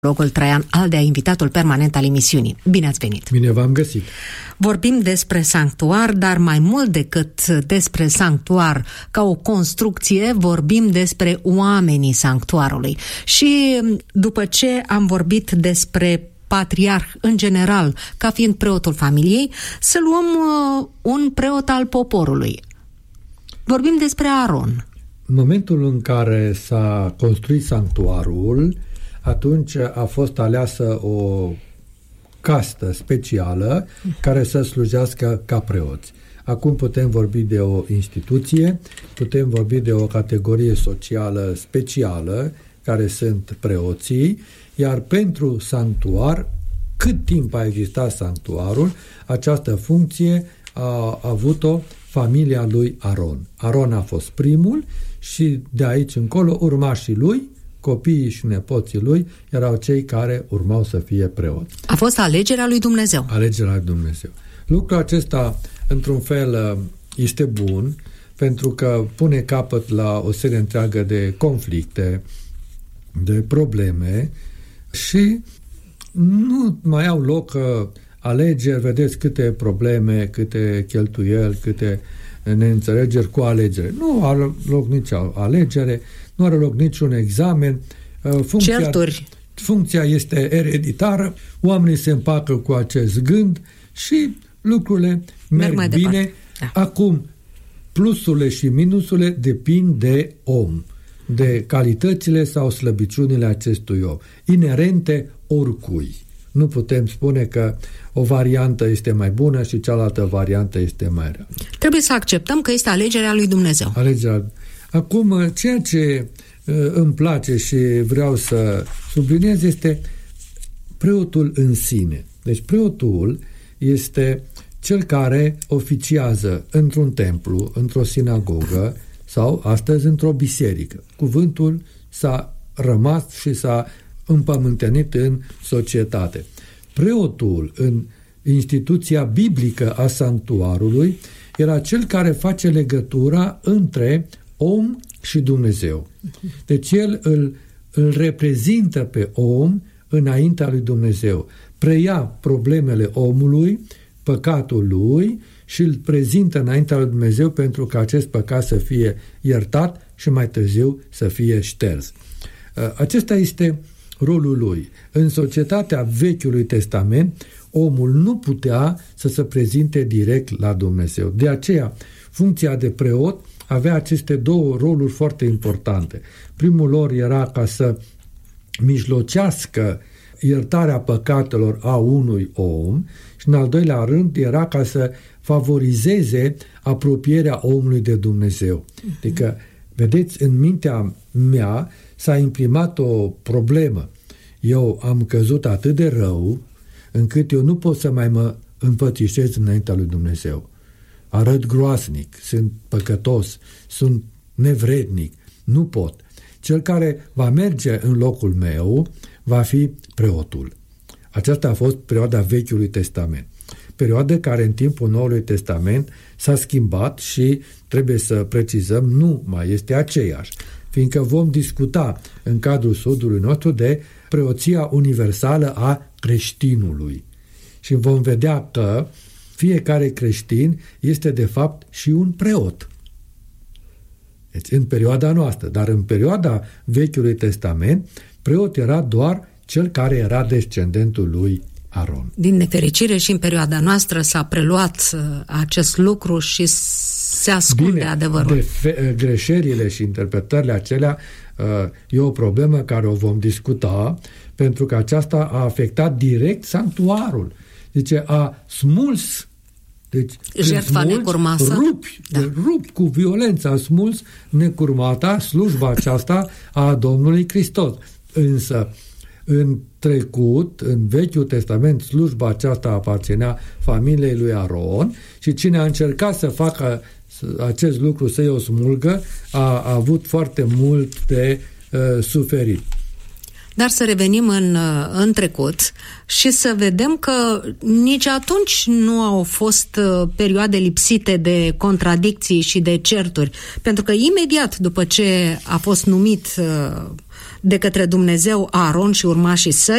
Logul Traian Aldea, invitatul permanent al emisiunii. Bine ați venit! Bine v-am găsit! Vorbim despre sanctuar, dar mai mult decât despre sanctuar ca o construcție, vorbim despre oamenii sanctuarului. Și după ce am vorbit despre patriarh în general, ca fiind preotul familiei, să luăm un preot al poporului. Vorbim despre Aron. În momentul în care s-a construit sanctuarul, atunci a fost aleasă o castă specială care să slujească ca preoți. Acum putem vorbi de o instituție, putem vorbi de o categorie socială specială, care sunt preoții, iar pentru sanctuar, cât timp a existat sanctuarul, această funcție a avut-o familia lui Aron. Aron a fost primul și de aici încolo urmașii lui, copiii și nepoții lui, erau cei care urmau să fie preoți. A fost alegerea lui Dumnezeu. Alegerea lui Dumnezeu. Lucrul acesta, într-un fel, este bun, pentru că pune capăt la o serie întreagă de conflicte, de probleme și nu mai au loc alegeri, vedeți câte probleme, câte cheltuieli, câte neînțelegeri cu alegere. Nu are loc nici alegere, nu are loc niciun examen. Funcția este ereditară, oamenii se împacă cu acest gând și lucrurile merg bine. Da. Acum, plusurile și minusurile depind de om, de calitățile sau slăbiciunile acestui om, inerente oricui. Nu putem spune că o variantă este mai bună și cealaltă variantă este mai rea. Trebuie să acceptăm că este alegerea lui Dumnezeu. Acum, ceea ce îmi place și vreau să subliniez este preotul în sine. Deci preotul este cel care oficiază într-un templu, într-o sinagogă sau astăzi într-o biserică. Cuvântul s-a rămas și s-a împământenit în societate. Preotul în instituția biblică a sanctuarului era cel care face legătura între om și Dumnezeu. Deci el îl reprezintă pe om înaintea lui Dumnezeu. Preia problemele omului, păcatul lui și îl prezintă înaintea lui Dumnezeu pentru ca acest păcat să fie iertat și mai târziu să fie șters. Acesta este rolul lui. În societatea Vechiului Testament, omul nu putea să se prezinte direct la Dumnezeu. De aceea, funcția de preot avea aceste două roluri foarte importante. Primul lor era ca să mijlocească iertarea păcatelor a unui om și în al doilea rând era ca să favorizeze apropierea omului de Dumnezeu. Adică, vedeți, în mintea mea s-a imprimat o problemă. Eu am căzut atât de rău încât eu nu pot să mai mă împățișez înaintea lui Dumnezeu. Arăt groasnic, sunt păcătos, sunt nevrednic, nu pot. Cel care va merge în locul meu va fi preotul. Aceasta a fost perioada Vechiului Testament. Perioadă care în timpul Noului Testament s-a schimbat și trebuie să precizăm, nu mai este aceeași, fiindcă vom discuta în cadrul studiului nostru de preoția universală a creștinului. Și vom vedea că fiecare creștin este de fapt și un preot. Deci în perioada noastră, dar în perioada Vechiului Testament, preot era doar cel care era descendentul lui Aron. Din nefericire și în perioada noastră s-a preluat acest lucru și se ascunde adevărul. Greșelile și interpretările acelea e o problemă care o vom discuta, pentru că aceasta a afectat direct sanctuarul. Deci a smuls, deci jertfa necurmasă, rupt cu violență, a smuls necurmata, slujba aceasta a Domnului Hristos. Însă în trecut, în Vechiul Testament, slujba aceasta aparținea familiei lui Aron și cine a încercat să facă acest lucru, să-i o smulgă, a avut foarte mult de suferit. Dar să revenim în trecut și să vedem că nici atunci nu au fost perioade lipsite de contradicții și de certuri, pentru că imediat după ce a fost numit de către Dumnezeu Aaron și urmașii săi,